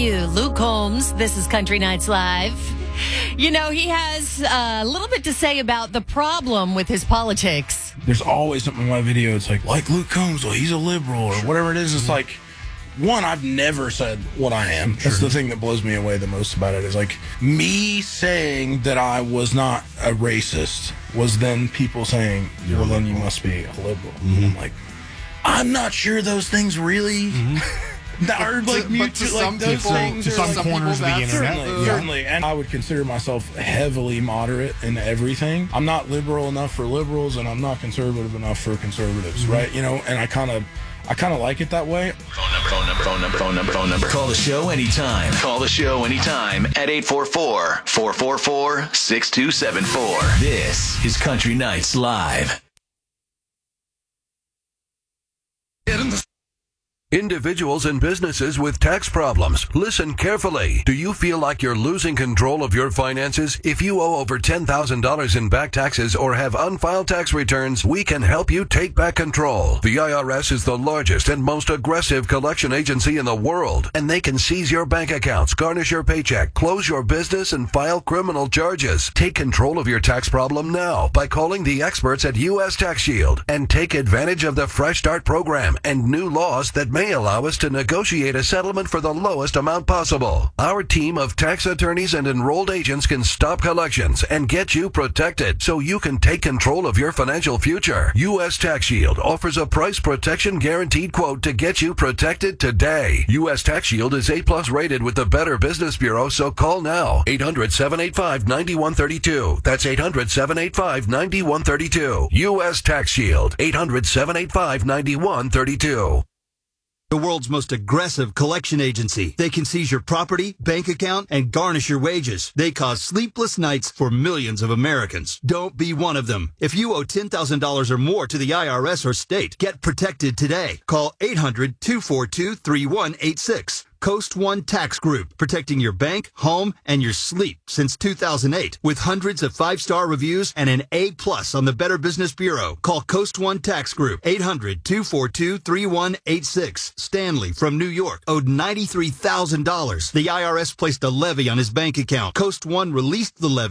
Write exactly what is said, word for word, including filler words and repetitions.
you. Luke Combs, this is Country Nights Live. You know, he has a little bit to say about the problem with his politics. There's always something in my video. It's like, like Luke Combs, well, he's a liberal or whatever it is. It's like, one, I've never said what I am. That's the thing that blows me away the most about it is like me saying that I was not a racist was then people saying, well, then you must be a liberal. Mm-hmm. I'm like, I'm not sure those things really mm-hmm. are like to, mutual. To like some those people, things to are some like, corners of the internet. Certainly, yeah. certainly. And I would consider myself heavily moderate in everything. I'm not liberal enough for liberals, and I'm not conservative enough for conservatives, mm-hmm. right? You know, and I kind of I kind of like it that way. Phone number, phone number, phone number, phone number, phone number. Call the show anytime. Call the show anytime at eight four four, four four four, six two seven four. This is Country Nights Live. Individuals and businesses with tax problems, listen carefully. Do you feel like you're losing control of your finances? If you owe over ten thousand dollars in back taxes or have unfiled tax returns, we can help you take back control. The I R S is the largest and most aggressive collection agency in the world, and they can seize your bank accounts, garnish your paycheck, close your business, and file criminal charges. Take control of your tax problem now by calling the experts at U S Tax Shield and take advantage of the Fresh Start program and new laws that may allow us to negotiate a settlement for the lowest amount possible. Our team of tax attorneys and enrolled agents can stop collections and get you protected so you can take control of your financial future. U S Tax Shield offers a price protection guaranteed quote to get you protected today. U S Tax Shield is A plus rated with the Better Business Bureau, so call now. eight hundred, seven eight five, nine one three two. That's eight hundred, seven eight five, nine one three two. U S Tax Shield. eight hundred, seven eight five, nine one three two. The world's most aggressive collection agency. They can seize your property, bank account, and garnish your wages. They cause sleepless nights for millions of Americans. Don't be one of them. If you owe ten thousand dollars or more to the I R S or state, get protected today. Call eight hundred, two four two, three one eight six. Coast One Tax Group, protecting your bank, home, and your sleep since two thousand eight. With hundreds of five-star reviews and an A plus on the Better Business Bureau. Call Coast One Tax Group, eight hundred, two four two, three one eight six. Stanley from New York owed ninety-three thousand dollars. The I R S placed a levy on his bank account. Coast One released the levy.